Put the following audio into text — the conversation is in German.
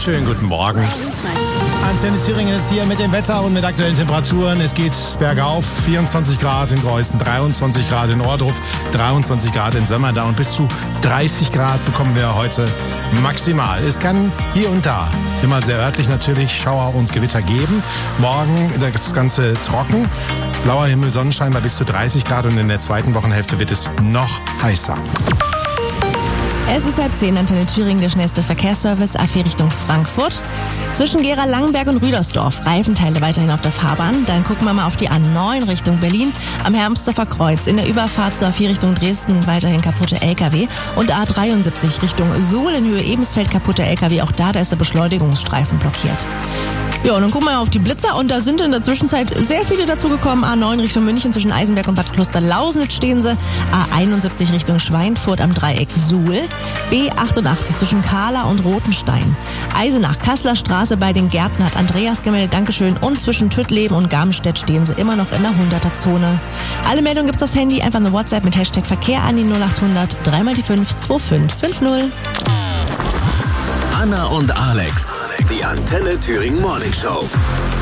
Schönen guten Morgen. Antenne Thüringen ist hier mit dem Wetter und mit aktuellen Temperaturen. Es geht bergauf, 24 Grad in Greußen, 23 Grad in Ohrdruf, 23 Grad in Sömmerda und bis zu 30 Grad bekommen wir heute maximal. Es kann hier und da, immer sehr örtlich natürlich, Schauer und Gewitter geben. Morgen das Ganze trocken, blauer Himmel, Sonnenschein bei bis zu 30 Grad und in der zweiten Wochenhälfte wird es noch heißer. Es ist 9:30, Antenne Thüringen, der schnellste Verkehrsservice, A4 Richtung Frankfurt. Zwischen Gera, Langenberg und Rüdersdorf, Reifenteile weiterhin auf der Fahrbahn. Dann gucken wir mal auf die A9 Richtung Berlin, am Hermsdorfer Kreuz. In der Überfahrt zur A4 Richtung Dresden weiterhin kaputte LKW. Und A73 Richtung Suhl in Höhe Ebensfeld kaputte LKW. Auch da ist der Beschleunigungsstreifen blockiert. Ja, und dann gucken wir auf die Blitzer und da sind in der Zwischenzeit sehr viele dazugekommen. A9 Richtung München zwischen Eisenberg und Bad Kloster-Lausnitz stehen sie. A71 Richtung Schweinfurt am Dreieck Suhl. B88 zwischen Kahla und Rothenstein. Eisenach, Kasseler Straße bei den Gärten hat Andreas gemeldet, Dankeschön. Und zwischen Tüttleben und Garmstedt stehen sie immer noch in der 100er-Zone. Alle Meldungen gibt's aufs Handy, einfach eine WhatsApp mit Hashtag Verkehr an die 0800 3 die 5 2550. Anna und Alex, die Antenne Thüringen Morning Show.